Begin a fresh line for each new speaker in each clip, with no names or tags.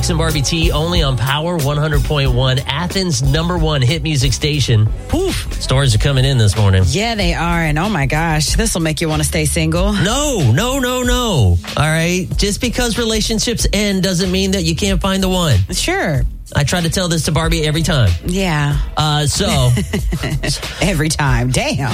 Alex and Barbie T, only on Power 100.1, Athens' #1 hit music station. Poof. Stories are coming in this morning.
Yeah, they are. And oh my gosh, this will make you want to stay single.
No. All right. Just because relationships end doesn't mean that you can't find the one.
Sure.
I try to tell this to Barbie every time.
Yeah.
So.
Every time. Damn.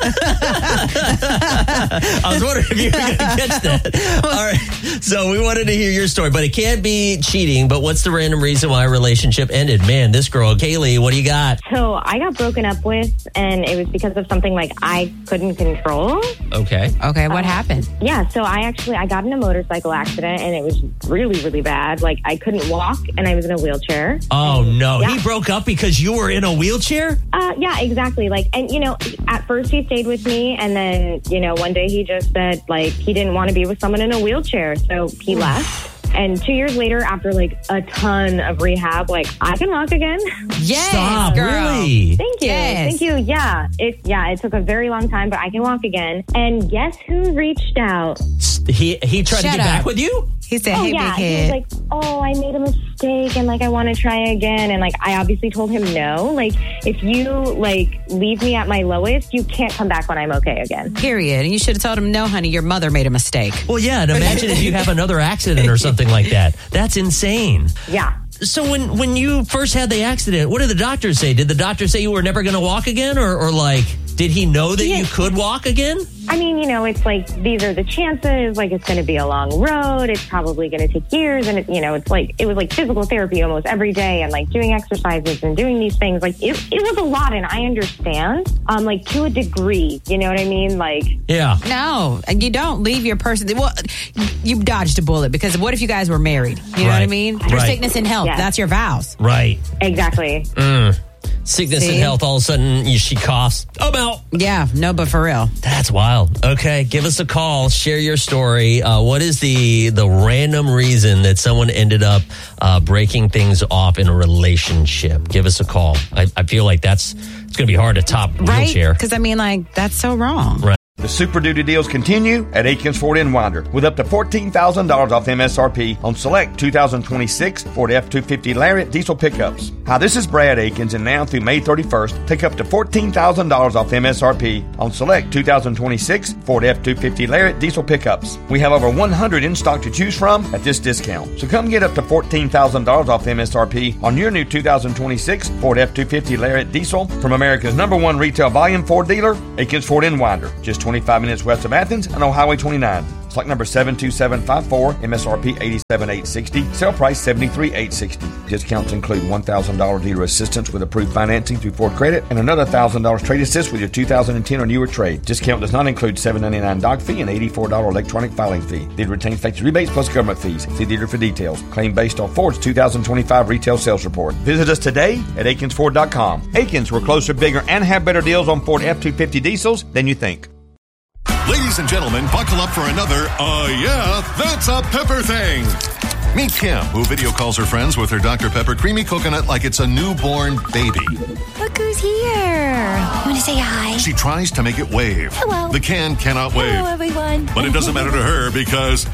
I was wondering if you were going to catch that. All right. So we wanted to hear your story, but it can't be cheating. But what's the random reason why a relationship ended? Man, this girl, Kaylee, what do you got?
So I got broken up with, and it was because of something like I couldn't control.
Okay,
what happened?
Yeah, so I got in a motorcycle accident, and it was really, really bad. Like, I couldn't walk, and I was in a wheelchair.
Oh, no.
Yeah.
He broke up because you were in a wheelchair?
Yeah, exactly. Like, and, at first he stayed with me, and then, one day he just said, like, he didn't want to be with someone in a wheelchair, so he left. And 2 years later, after, like, a ton of rehab, like, I can walk again.
Yes,
Stop,
girl.
really?
Thank you.
Yes.
Thank you. Yeah. It took a very long time, but I can walk again. And guess who reached out?
He tried to
Shut
get
up.
back with you?
He said, hey,
yeah.
big
He
head.
was like, I made a mistake, and, like, I want to try again. And, like, I obviously told him no. Like, if you, like, leave me at my lowest, you can't come back when I'm okay again.
Period. And you should have told him, no, honey, your mother made a mistake.
Well, yeah, and imagine if you have another accident or something like that. That's insane.
Yeah.
So when you first had the accident, what did the doctor say? Did the doctor say you were never going to walk again? Or like, did he know that you could walk again?
I mean, it's like, these are the chances. Like, it's going to be a long road. It's probably going to take years. And, it's like, it was like physical therapy almost every day, and like doing exercises and doing these things. Like, it was a lot. And I understand, like, to a degree, you know what I mean? Like,
yeah.
No, and you don't leave your person. Well, you dodged a bullet, because what if you guys were married? You know what I mean? Your sickness and health.
Yeah.
That's your vows.
Right.
exactly.
Sickness and health, all of a sudden she coughs. I'm out.
Yeah, no, but for real.
That's wild. Okay, give us a call. Share your story. What is the random reason that someone ended up breaking things off in a relationship? Give us a call. I feel like it's going to be hard to top wheelchair.
Right? Because, I mean, like, that's so wrong.
Right.
The Super Duty deals continue at Aikens Ford in Winder with up to $14,000 off MSRP on select 2026 Ford F-250 Lariat diesel pickups. Hi, this is Brad Aikens, and now through May 31st, take up to $14,000 off MSRP on select 2026 Ford F-250 Lariat diesel pickups. We have over 100 in stock to choose from at this discount. So come get up to $14,000 off MSRP on your new 2026 Ford F-250 Lariat diesel from America's #1 retail volume Ford dealer, Aikens Ford in Winder. Just 25 minutes west of Athens and on Highway 29. Select number 72754, MSRP $87,860, sale price $73,860. Discounts include $1,000 dealer assistance with approved financing through Ford Credit and another $1,000 trade assist with your 2010 or newer trade. Discount does not include $799 doc fee and $84 electronic filing fee. Dealer retains factory rebates plus government fees. See dealer for details. Claim based on Ford's 2025 retail sales report. Visit us today at AikensFord.com. Aikens, we're closer, bigger, and have better deals on Ford F-250 diesels than you think.
Ladies and gentlemen, buckle up for another, that's a pepper thing. Meet Kim, who video calls her friends with her Dr. Pepper Creamy Coconut like it's a newborn baby.
Look who's here. You want to say hi?
She tries to make it wave.
Hello.
The can cannot wave.
Hello, everyone.
But it doesn't matter to her because,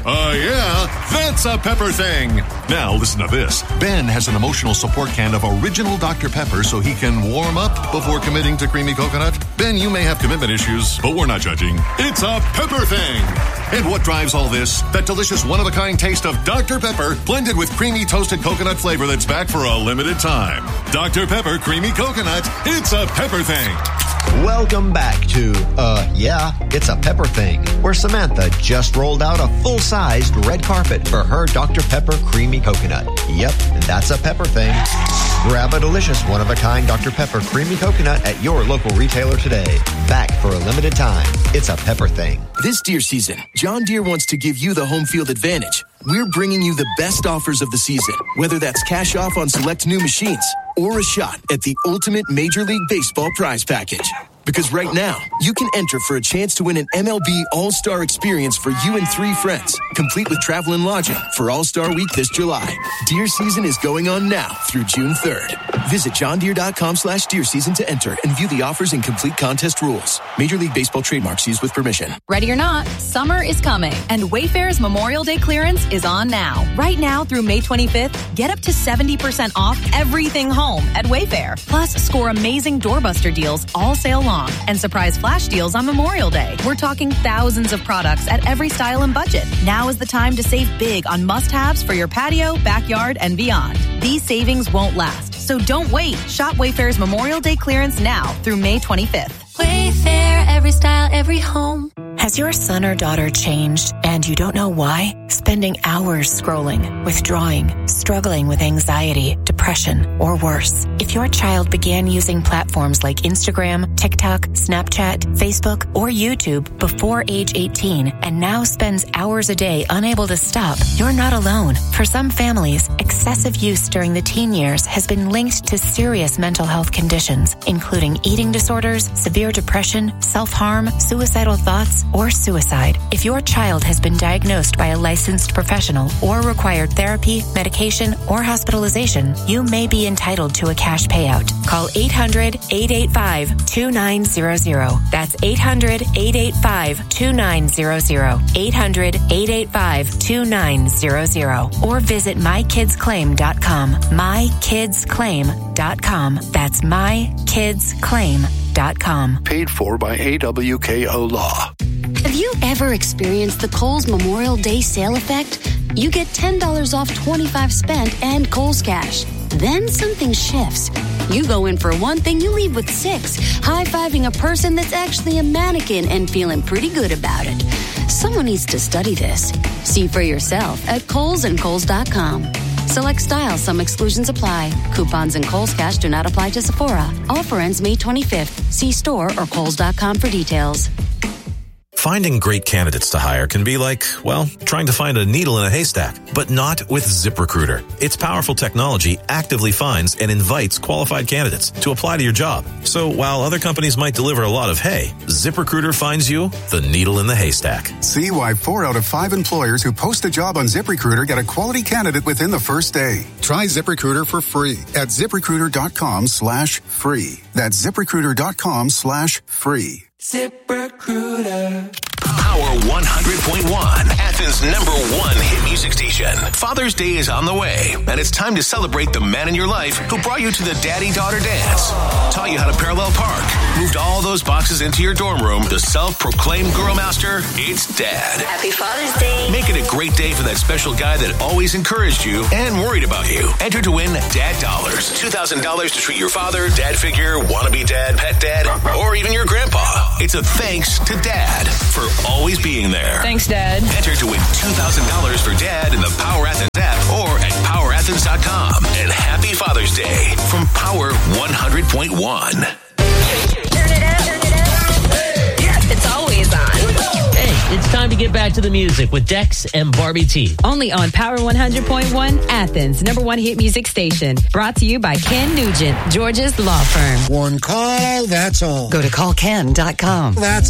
that's a pepper thing. Now, listen to this. Ben has an emotional support can of original Dr. Pepper so he can warm up before committing to Creamy Coconut. Ben, you may have commitment issues, but we're not judging. It's a pepper thing. And what drives all this? That delicious one-of-a-kind taste of Dr. Pepper blended with creamy toasted coconut flavor that's back for a limited time. Dr. Pepper Creamy Coconut. It's a pepper thing.
Welcome back to, it's a Pepper Thing, where Samantha just rolled out a full-sized red carpet for her Dr. Pepper Creamy Coconut. Yep, that's a Pepper Thing. Grab a delicious one-of-a-kind Dr. Pepper Creamy Coconut at your local retailer today. Back for a limited time. It's a Pepper Thing.
This Deere season, John Deere wants to give you the home field advantage. We're bringing you the best offers of the season, whether that's cash off on select new machines or a shot at the ultimate Major League Baseball prize package. Because right now, you can enter for a chance to win an MLB All-Star experience for you and 3 friends, complete with travel and lodging for All-Star Week this July. Deer season is going on now through June 3rd. Visit johndeere.com/deer season to enter and view the offers and complete contest rules. Major League Baseball trademarks used with permission.
Ready or not, summer is coming, and Wayfair's Memorial Day clearance is on now. Right now through May 25th, get up to 70% off everything home at Wayfair. Plus, score amazing doorbuster deals all sale long and surprise flash deals on Memorial Day. We're talking thousands of products at every style and budget. Now is the time to save big on must-haves for your patio, backyard, and beyond. These savings won't last, so don't wait. Shop Wayfair's Memorial Day clearance now through May 25th.
Wayfair, every style, every home.
Has your son or daughter changed and you don't know why? Spending hours scrolling, withdrawing, struggling with anxiety, depression, or worse. If your child began using platforms like Instagram, TikTok, Snapchat, Facebook, or YouTube before age 18 and now spends hours a day unable to stop, you're not alone. For some families, excessive use during the teen years has been linked to serious mental health conditions, including eating disorders, severe depression, self-harm, suicidal thoughts, or suicide. If your child has been diagnosed by a licensed professional or required therapy, medication, or hospitalization, you may be entitled to a cash payout. Call 800-885-2900. That's 800-885-2900. 800-885-2900. Or visit mykidsclaim.com. mykidsclaim.com. That's mykidsclaim.com.
Paid for by AWKO Law.
Have you ever experienced the Kohl's Memorial Day sale effect? You get $10 off 25 spent and Kohl's Cash. Then something shifts. You go in for one thing, you leave with 6, high-fiving a person that's actually a mannequin and feeling pretty good about it. Someone needs to study this. See for yourself at Kohl's and Kohl's.com. Select styles, some exclusions apply. Coupons and Kohl's Cash do not apply to Sephora. Offer ends May 25th. See store or Kohl's.com for details.
Finding great candidates to hire can be like, well, trying to find a needle in a haystack, but not with ZipRecruiter. Its powerful technology actively finds and invites qualified candidates to apply to your job. So while other companies might deliver a lot of hay, ZipRecruiter finds you the needle in the haystack.
See why 4 out of 5 employers who post a job on ZipRecruiter get a quality candidate within the first day. Try ZipRecruiter for free at ZipRecruiter.com/free. That's ZipRecruiter.com/free.
ZipRecruiter. Power 100.1, Athens' #1 hit music station. Father's Day is on the way, and it's time to celebrate the man in your life who brought you to the daddy-daughter dance, taught you how to parallel park, moved all those boxes into your dorm room. The self-proclaimed girl master, it's Dad.
Happy Father's Day.
Make it a great day for that special guy that always encouraged you and worried about you. Enter to win Dad Dollars, $2,000 to treat your father, dad figure, wannabe dad, pet dad, or even your grandpa. It's a thanks to Dad for always being there.
Thanks, Dad.
Enter to win $2,000 for Dad in the Power Athens app or at powerathens.com. And happy Father's Day from Power 100.1.
Turn it up. It's always on.
Hey, it's time to get back to the music with Dex and Barbie T.
Only on Power 100.1, Athens' #1 hit music station. Brought to you by Ken Nugent, George's law firm.
One call, that's all.
Go to callken.com.
That's